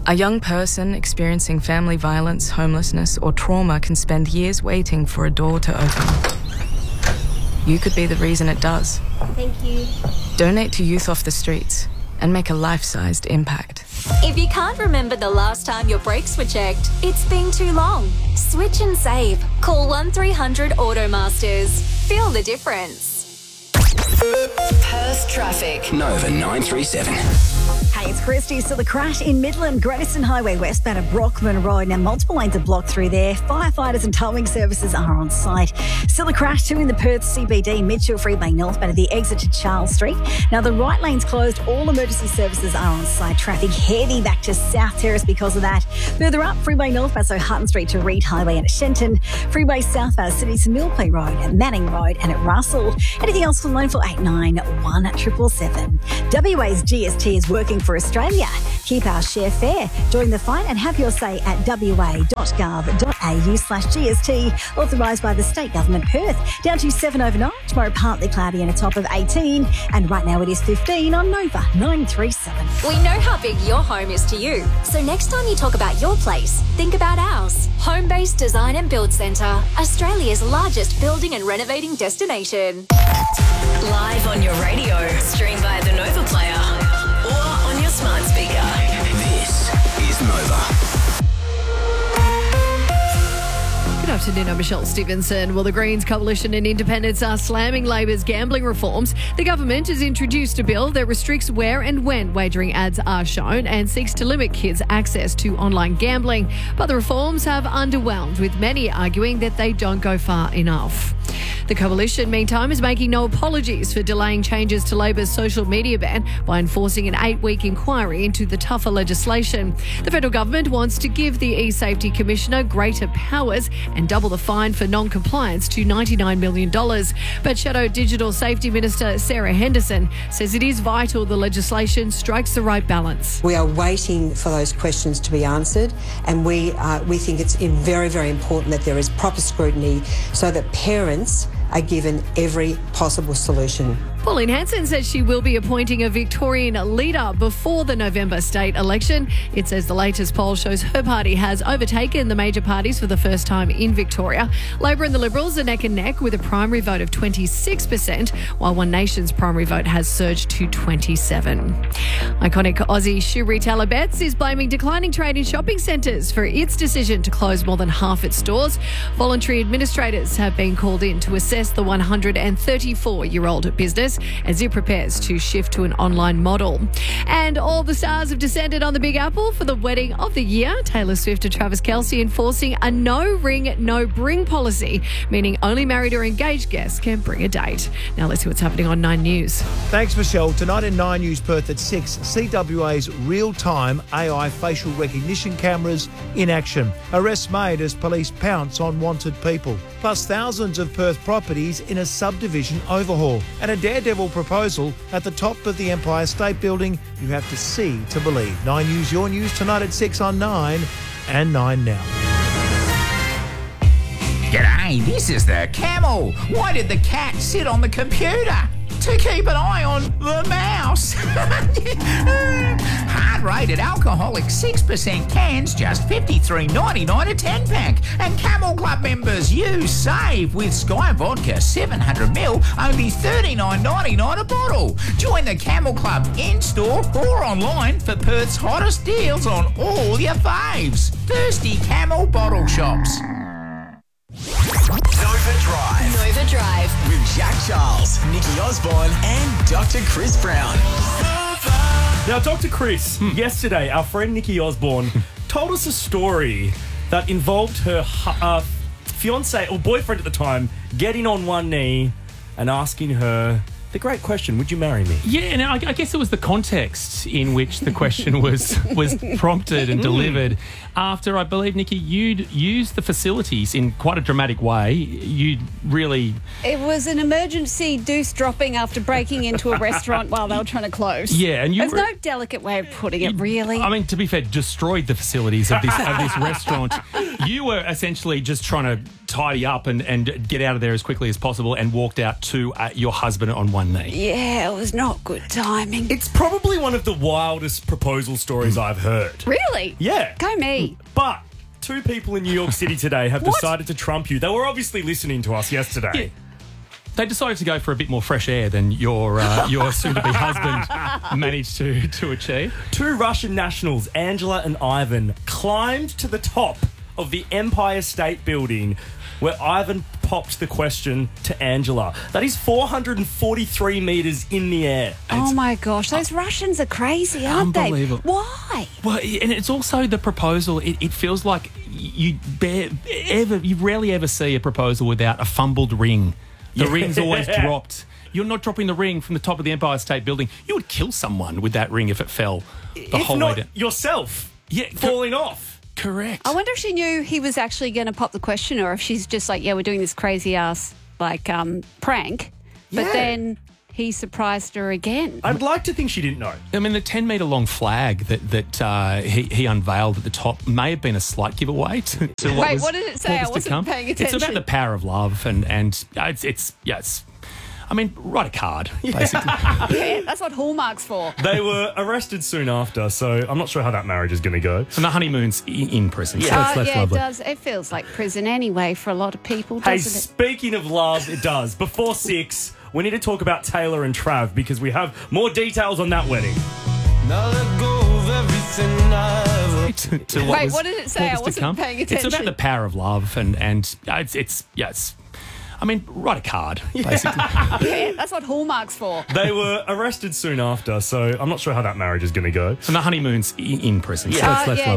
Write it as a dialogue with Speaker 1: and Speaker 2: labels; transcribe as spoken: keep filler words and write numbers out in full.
Speaker 1: A young person experiencing family violence, homelessness, or trauma can spend years waiting for a door to open. You could be the reason it does.
Speaker 2: Thank you.
Speaker 1: Donate to Youth Off the Streets and make a life-sized impact.
Speaker 3: If you can't remember the last time your brakes were checked, it's been too long. Switch and save. Call one three hundred Automasters. Feel the difference.
Speaker 4: Perth traffic.
Speaker 5: Nova nine three seven.
Speaker 6: Hey, it's Christy. So the crash in Midland, Greateston Highway westbound of Brockman Road. Now, multiple lanes are blocked through there. Firefighters and towing services are on site. Still a crash too in the Perth C B D, Mitchell Freeway northbound at the exit to Charles Street. Now, the right lane's closed. All emergency services are on site. Traffic heading back to South Terrace because of that. Further up, Freeway northbound, so Hutton Street to Reed Highway and at Shenton. Freeway southbound, City's Millplay Road, at Manning Road and at Russell. Anything else for line for eight nine one seven seven seven. W A's G S T is working for Australia. Keep our share fair. Join the fight and have your say at wa.gov.au slash GST. Authorised by the State Government Perth. Down to seven overnight. Tomorrow partly cloudy and a top of eighteen. And right now it is fifteen on Nova nine three seven.
Speaker 3: We know how big your home is to you. So next time you talk about your place, think about ours. Home-based Design and Build Centre, Australia's largest building and renovating destination.
Speaker 4: Live on your radio. Stream via the Nova Player. Or on your smart speaker.
Speaker 5: This is Nova.
Speaker 7: Good afternoon, I'm Michelle Stevenson. Well, the Greens, Coalition and Independents are slamming Labor's gambling reforms. The government has introduced a bill that restricts where and when wagering ads are shown and seeks to limit kids' access to online gambling. But the reforms have underwhelmed, with many arguing that they don't go far enough. The Coalition, meantime, is making no apologies for delaying changes to Labor's social media ban by enforcing an eight-week inquiry into the tougher legislation. The federal government wants to give the eSafety Commissioner greater powers and double the fine for non-compliance to ninety-nine million dollars. But Shadow Digital Safety Minister Sarah Henderson says it is vital the legislation strikes the right balance.
Speaker 8: We are waiting for those questions to be answered, and we uh, we think it's very, very important that there is proper scrutiny so that parents are given every possible solution.
Speaker 7: Pauline Hanson says she will be appointing a Victorian leader before the November state election. It says the latest poll shows her party has overtaken the major parties for the first time in Victoria. Labor and the Liberals are neck and neck with a primary vote of twenty-six percent, while One Nation's primary vote has surged to twenty-seven percent. Iconic Aussie shoe retailer Betts is blaming declining trade in shopping centres for its decision to close more than half its stores. Voluntary administrators have been called in to assess the one hundred thirty-four-year-old business as it prepares to shift to an online model. And all the stars have descended on the Big Apple for the wedding of the year. Taylor Swift and Travis Kelce enforcing a no-ring, no-bring policy, meaning only married or engaged guests can bring a date. Now let's see what's happening on Nine News.
Speaker 9: Thanks, Michelle. Tonight in Nine News Perth at six, C W A's real-time A I facial recognition cameras in action. Arrests made as police pounce on wanted people. Plus thousands of Perth properties in a subdivision overhaul. And a daredevil proposal at the top of the Empire State Building. You have to see to believe. Nine News, your news tonight at six on Nine and Nine Now.
Speaker 10: G'day, this is the Camel. Why did the cat sit on the computer? To keep an eye on the mouse. Hard-rated alcoholic six percent cans, just fifty-three ninety-nine a ten-pack. And Camel Club members, you save with Sky Vodka seven hundred milliliters, only thirty-nine ninety-nine a bottle. Join the Camel Club in-store or online for Perth's hottest deals on all your faves. Thirsty Camel bottle shops.
Speaker 5: Nova Drive.
Speaker 4: Nova Drive.
Speaker 5: With Jack Charles, Nikki Osborne and Doctor Chris Brown.
Speaker 11: Now, Doctor Chris, yesterday, our friend Nikki Osborne told us a story that involved her uh, fiance or boyfriend at the time getting on one knee and asking her the great question, would you marry me?
Speaker 12: Yeah, and I, I guess it was the context in which the question was was prompted and delivered after, I believe, Nikki, you'd used the facilities in quite a dramatic way. You'd really...
Speaker 13: It was an emergency deuce dropping after breaking into a restaurant while they were trying to close.
Speaker 12: Yeah, and you...
Speaker 13: There's
Speaker 12: were,
Speaker 13: no delicate way of putting it, really.
Speaker 12: I mean, to be fair, destroyed the facilities of this, of this restaurant. You were essentially just trying to tidy up and, and get out of there as quickly as possible and walked out to uh, your husband on one knee.
Speaker 13: Yeah, it was not good timing.
Speaker 11: It's probably one of the wildest proposal stories I've heard.
Speaker 13: Really?
Speaker 11: Yeah.
Speaker 13: Go me.
Speaker 11: But two people in New York City today have decided to trump you. They were obviously listening to us yesterday.
Speaker 12: Yeah. They decided to go for a bit more fresh air than your uh, your soon-to-be husband managed to, to achieve.
Speaker 11: Two Russian nationals, Angela and Ivan, climbed to the top of the Empire State Building where Ivan popped the question to Angela. That is four hundred forty-three metres in the air.
Speaker 13: Oh, my gosh. Those Russians are crazy, aren't they?
Speaker 12: Unbelievable.
Speaker 13: Why?
Speaker 12: Well, and it's also the proposal. It, it feels like you bare, ever you rarely ever see a proposal without a fumbled ring. The
Speaker 11: Yeah.
Speaker 12: ring's always dropped. You're not dropping the ring from the top of the Empire State Building. You would kill someone with that ring if it fell the
Speaker 11: if
Speaker 12: whole
Speaker 11: not
Speaker 12: way down.
Speaker 11: yourself
Speaker 12: Yeah,
Speaker 11: falling off.
Speaker 12: Correct.
Speaker 13: I wonder if she knew he was actually going to pop the question or if she's just like, yeah, we're doing this crazy ass like um, prank. But
Speaker 11: Yeah.
Speaker 13: then he surprised her again.
Speaker 11: I'd like to think she didn't know.
Speaker 12: I mean, the ten metre long flag that that uh, he, he unveiled at the top may have been a slight giveaway to, to what
Speaker 13: Wait,
Speaker 12: was,
Speaker 13: what did it say?
Speaker 12: what
Speaker 13: I
Speaker 12: was to
Speaker 13: wasn't
Speaker 12: come.
Speaker 13: paying
Speaker 12: It's about
Speaker 13: attention.
Speaker 12: the power of love, and and uh, it's it's yeah, it's. I mean, write a card, basically.
Speaker 13: Yeah, that's what Hallmark's for.
Speaker 11: They were arrested soon after, so I'm not sure how that marriage is going to go.
Speaker 12: And the honeymoon's in, in prison. So
Speaker 13: Oh,
Speaker 12: that's, that's
Speaker 13: yeah,
Speaker 12: lovely.
Speaker 13: it does. It feels like prison anyway for a lot of people,
Speaker 11: Hey,
Speaker 13: doesn't it?
Speaker 11: speaking of love, it does. Before six, we need to talk about Taylor and Trav because we have more details on that wedding.
Speaker 5: Now let go of everything I ever.
Speaker 12: to, to
Speaker 13: Wait,
Speaker 12: was,
Speaker 13: what did it say?
Speaker 12: what was
Speaker 13: I
Speaker 12: to
Speaker 13: wasn't
Speaker 12: come.
Speaker 13: paying
Speaker 12: It's about
Speaker 13: attention.
Speaker 12: the power of love, and and uh, it's it's yeah, it's. I mean, write a card, basically.
Speaker 13: Yeah, that's what Hallmark's for.
Speaker 11: They were arrested soon after, so I'm not sure how that marriage is going to go.
Speaker 12: And the honeymoon's in, in prison. So
Speaker 11: Yeah.
Speaker 12: that's,
Speaker 13: Oh,
Speaker 12: that's
Speaker 13: yeah,
Speaker 12: lovely.